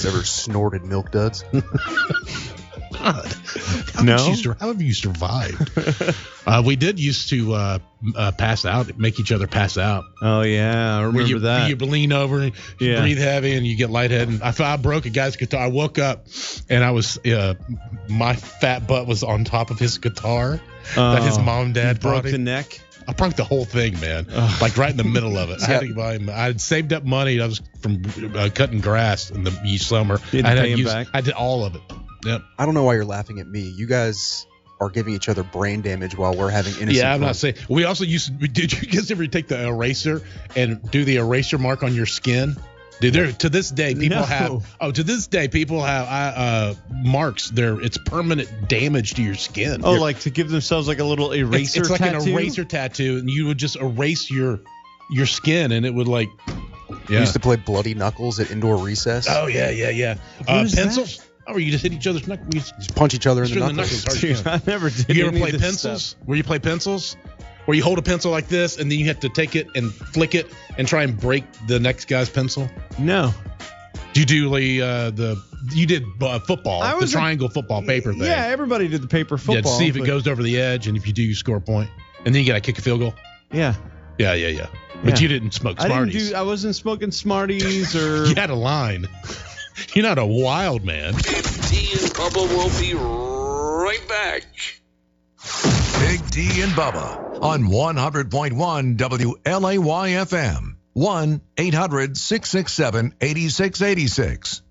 ever snorted Milk Duds? God. No? How have you survived? We did used to pass out, make each other pass out. Oh, yeah. I remember that. You lean over and you breathe heavy and you get lightheaded. And I broke a guy's guitar. I woke up and I was my fat butt was on top of his guitar that his mom and dad broke bought him. the neck. I broke the whole thing, man. Like right in the middle of it. I had to buy him. I had saved up money. I was from cutting grass in the summer. You had to pay him back? I did all of it. Yep. I don't know why you're laughing at me. You guys are giving each other brain damage while we're having innocent Yeah, I'm fun. not saying. We also did you guys ever take the eraser and do the eraser mark on your skin? Dude, to this day, people have marks there. It's permanent damage to your skin. Oh, like to give themselves like a little eraser it's like tattoo? an eraser tattoo, and you would just erase your skin, and it would like. We used to play Bloody Knuckles at indoor recess. Oh, yeah. Pencils? Oh, you just hit each other's knuckles. Just punch each other in the knuckles. Dude, I never did. You ever any play of this pencils? stuff. Where you play pencils? Where you hold a pencil like this, and then you have to take it and flick it and try and break the next guy's pencil? No. You do you did football, the triangle football paper thing. Yeah, everybody did the paper football. Yeah, to see if it goes over the edge, and if you do, you score a point. And then you got to kick a field goal. Yeah. Yeah. But you didn't smoke Smarties. I wasn't smoking Smarties or. You had a line. You're not a wild man. Big D and Bubba will be right back. Big D and Bubba on 100.1 WLAY-FM. 1-800-667-8686.